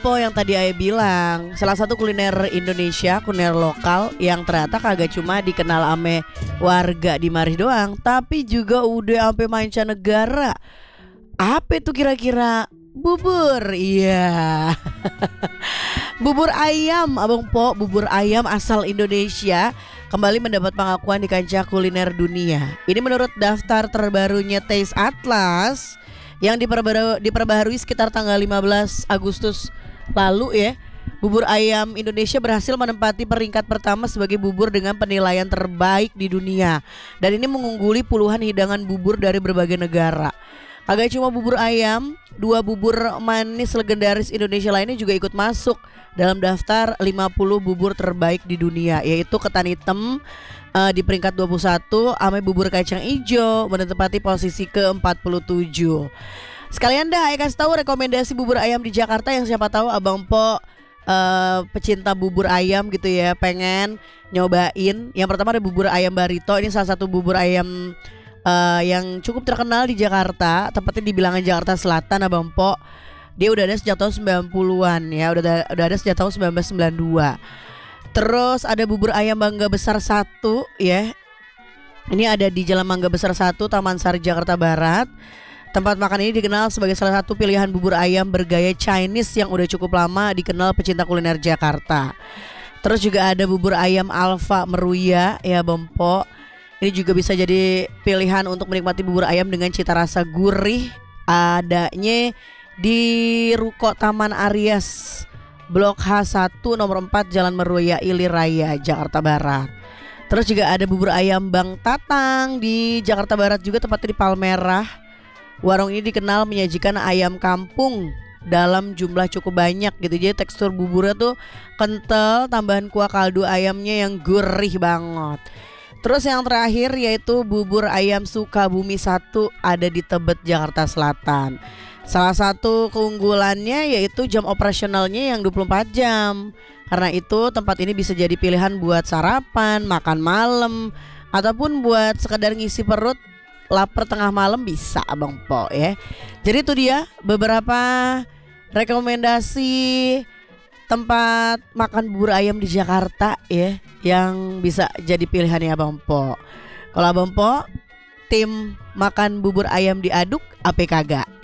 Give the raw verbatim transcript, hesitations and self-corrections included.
Po yang tadi Ayah bilang, salah satu kuliner Indonesia, kuliner lokal yang ternyata kagak cuma dikenal ame warga di mari doang, tapi juga udah sampai mancanegara. Apa itu kira-kira? Bubur, iya. Bubur ayam, Abang Po, bubur ayam asal Indonesia kembali mendapat pengakuan di kancah kuliner dunia. Ini menurut daftar terbarunya Taste Atlas yang diperbaru, diperbaharui sekitar tanggal lima belas Agustus lalu ya. Bubur ayam Indonesia berhasil menempati peringkat pertama sebagai bubur dengan penilaian terbaik di dunia. Dan ini mengungguli puluhan hidangan bubur dari berbagai negara. Agak cuma bubur ayam, dua bubur manis legendaris Indonesia lainnya juga ikut masuk dalam daftar lima puluh bubur terbaik di dunia, yaitu ketan hitam uh, di peringkat dua puluh satu, ame bubur kacang ijo menempati posisi ke empat puluh tujuh. Sekalian dah saya kasih tahu rekomendasi bubur ayam di Jakarta yang siapa tahu Abang Po uh, pecinta bubur ayam gitu ya, pengen nyobain. Yang pertama ada bubur ayam Barito, ini salah satu bubur ayam Uh, yang cukup terkenal di Jakarta, tepatnya di bilangan Jakarta Selatan, Abang Po. Dia udah ada sejak tahun sembilan puluhan ya, udah ada, udah ada sejak tahun seribu sembilan ratus sembilan puluh dua. Terus ada bubur ayam Mangga Besar satu ya. Ini ada di Jalan Mangga Besar satu, Taman Sari, Jakarta Barat. Tempat makan ini dikenal sebagai salah satu pilihan bubur ayam bergaya Chinese yang udah cukup lama dikenal pecinta kuliner Jakarta. Terus juga ada bubur ayam Alfa Meruya ya, Abang Po. Ini juga bisa jadi pilihan untuk menikmati bubur ayam dengan cita rasa gurih. Adanya di Ruko Taman Aries, Blok H satu nomor empat Jalan Meruya Ilir Raya, Jakarta Barat. Terus juga ada bubur ayam Bang Tatang di Jakarta Barat juga, tepatnya di Palmerah. Warung ini dikenal menyajikan ayam kampung dalam jumlah cukup banyak gitu. Jadi tekstur buburnya tuh kental, tambahan kuah kaldu ayamnya yang gurih banget. Terus yang terakhir yaitu bubur ayam Sukabumi satu, ada di Tebet, Jakarta Selatan. Salah satu keunggulannya yaitu jam operasionalnya yang dua puluh empat jam. Karena itu tempat ini bisa jadi pilihan buat sarapan, makan malam, ataupun buat sekedar ngisi perut lapar tengah malam bisa, Abang Po ya. Jadi itu dia beberapa rekomendasi tempat makan bubur ayam di Jakarta ya, yang bisa jadi pilihannya Abang Po. Kalau Abang Po tim makan bubur ayam diaduk, apa kagak?